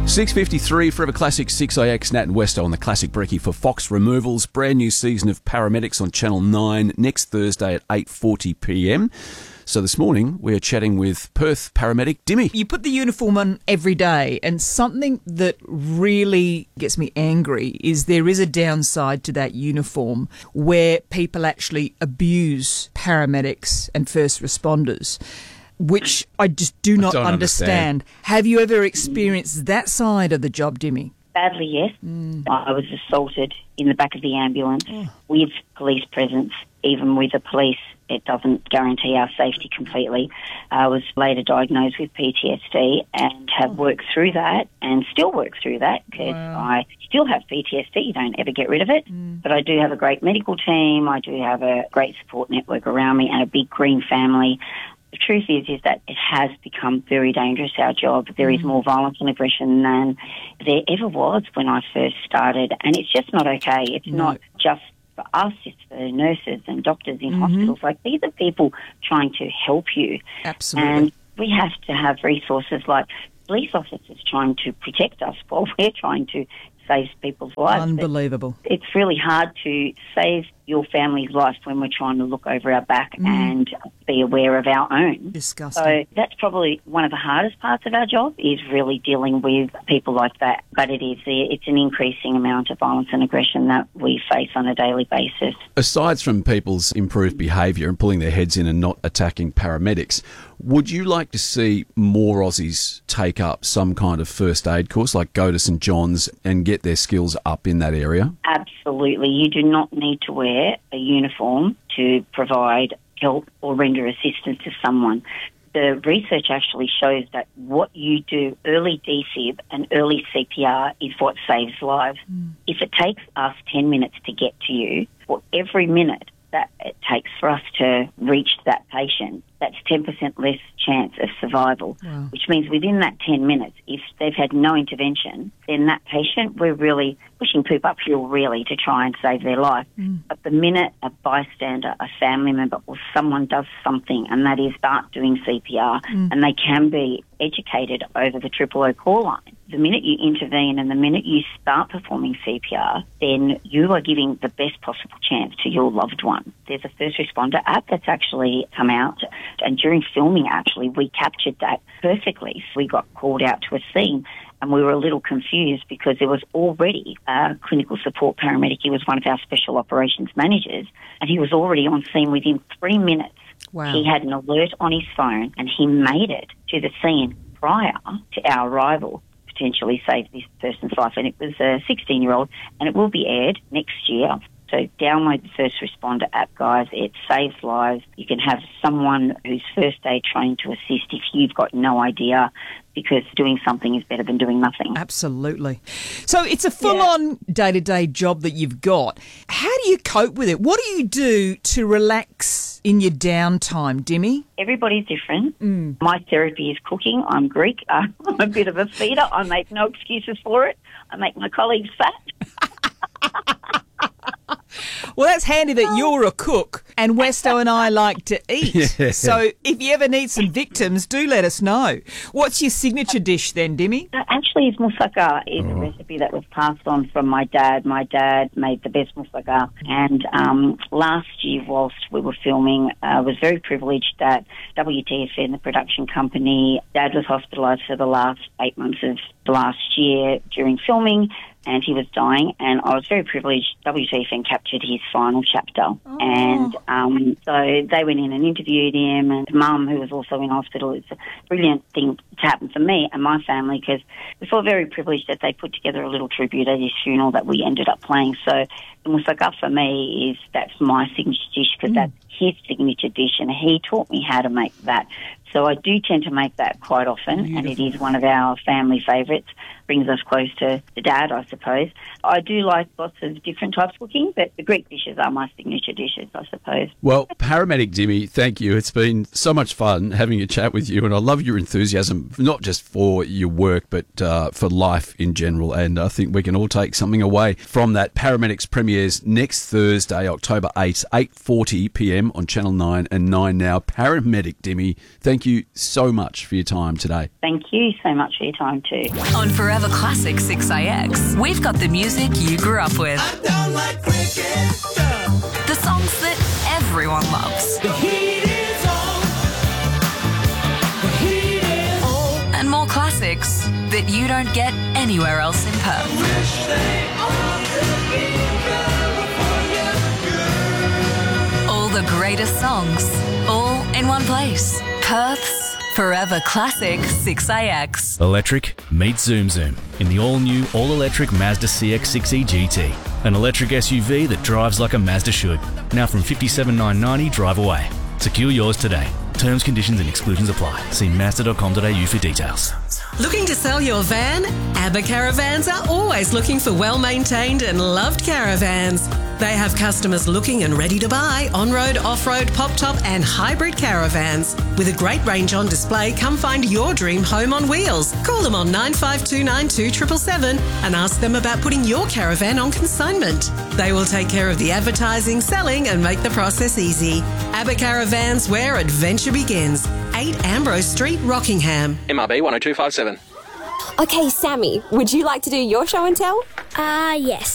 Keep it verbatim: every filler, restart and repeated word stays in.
six fifty-three, Forever Classic, six A X, Nat and Westo on the Classic Brekkie for Fox Removals. Brand new season of Paramedics on Channel nine next Thursday at eight forty p m. So this morning we're chatting with Perth paramedic Dimmy. You put the uniform on every day, and something that really gets me angry is there is a downside to that uniform where people actually abuse paramedics and first responders, which I just do not I don't understand. understand. Have you ever experienced that side of the job, Dimmy? Badly, yes. Mm. I was assaulted in the back of the ambulance oh. with police presence. Even with the police, it doesn't guarantee our safety completely. I was later diagnosed with P T S D and have oh. worked through that and still work through that because wow. I still have P T S D. You don't ever get rid of it. Mm. But I do have a great medical team. I do have a great support network around me and a big green family. The truth is, is that it has become very dangerous, our job. There mm. is more violence and aggression than there ever was when I first started, and it's just not okay. It's no. not just for us, it's for nurses and doctors in mm-hmm. hospitals. Like, these are people trying to help you. Absolutely. And we have to have resources like police officers trying to protect us while we're trying to save people's lives. Unbelievable. But it's really hard to save your family's life when we're trying to look over our back mm. and be aware of our own. Disgusting. So that's probably one of the hardest parts of our job, is really dealing with people like that. But it is, it's an increasing amount of violence and aggression that we face on a daily basis. Aside from people's improved behaviour and pulling their heads in and not attacking paramedics, would you like to see more Aussies take up some kind of first aid course, like go to St John's and get their skills up in that area? Absolutely. You do not need to wear a uniform to provide help or render assistance to someone. The research actually shows that what you do, early D fib and early C P R, is what saves lives. Mm. If it takes us ten minutes to get to you, for every minute that it takes for us to reach that patient, that's ten percent less chance of survival, wow. which means within that ten minutes, if they've had no intervention, then that patient, we're really pushing poop uphill, really, to try and save their life. Mm. But the minute a bystander, a family member, or someone does something, and that is start doing C P R, mm. and they can be educated over the triple O call line, the minute you intervene and the minute you start performing C P R, then you are giving the best possible chance to your loved one. There's a first responder app that's actually come out, and during filming, actually, we captured that perfectly. So we got called out to a scene, and we were a little confused because there was already a clinical support paramedic. He was one of our special operations managers, and he was already on scene within three minutes. Wow. He had an alert on his phone, and he made it to the scene prior to our arrival, potentially save this person's life. And it was a sixteen-year-old, and it will be aired next year. So download the First Responder app, guys. It saves lives. You can have someone who's first aid trained to assist if you've got no idea, because doing something is better than doing nothing. Absolutely. So it's a full-on yeah. day-to-day job that you've got. How do you cope with it? What do you do to relax in your downtime, Dimmy? Everybody's different. Mm. My therapy is cooking. I'm Greek. Uh, I'm a bit of a feeder. I make no excuses for it. I make my colleagues fat. Well, that's handy that you're a cook and Westo and I like to eat. Yeah. So if you ever need some victims, do let us know. What's your signature dish then, Dimmy? Uh, actually, it's moussaka. It's oh. a recipe that was passed on from my dad. My dad made the best moussaka. And um, last year, whilst we were filming, I uh, was very privileged that W T F N, the production company, Dad was hospitalised for the last eight months of the last year during filming, and he was dying, and I was very privileged. W T F N captured his final chapter, oh. and um, so they went in and interviewed him, and Mum, who was also in hospital. It's a brilliant thing to happen for me and my family, because we felt very privileged that they put together a little tribute at his funeral that we ended up playing. So the moussaka for me is, that's my signature dish, because mm. that's his signature dish, and he taught me how to make that. So I do tend to make that quite often, Beautiful. And it is one of our family favourites. Brings us close to the dad, I suppose. I do like lots of different types of cooking, but the Greek dishes are my signature dishes, I suppose. Well, paramedic Dimmy, thank you. It's been so much fun having a chat with you, and I love your enthusiasm, not just for your work, but uh, for life in general. And I think we can all take something away from that. Paramedics premieres next Thursday, October eighth, eight forty p m m on Channel nine and nine Now. Paramedic Demi, thank you so much for your time today. Thank you so much for your time too. On Forever Classic six A X, we've got the music you grew up with. I don't like cricket. The songs that everyone loves. The heat is on. The heat is on. And more classics that you don't get anywhere else in Perth. Wish they all could be California girl. All the greatest songs, all in one place. Perth's Forever Classic six A X. Electric meets Zoom Zoom in the all-new, all-electric Mazda C X six E G T. An electric S U V that drives like a Mazda should. Now from fifty-seven thousand nine hundred ninety drive away. Secure yours today. Terms, conditions and exclusions apply. See mazda dot com dot a u for details. Looking to sell your van? ABBA Caravans are always looking for well-maintained and loved caravans. They have customers looking and ready to buy on-road, off-road, pop-top and hybrid caravans. With a great range on display, come find your dream home on wheels. Call them on nine five two nine two seven seven seven and ask them about putting your caravan on consignment. They will take care of the advertising, selling and make the process easy. ABBA Caravans, where adventure begins. eight Ambrose Street, Rockingham. M R B one oh two five seven. Okay, Sammy, would you like to do your show and tell? Ah, uh, yes.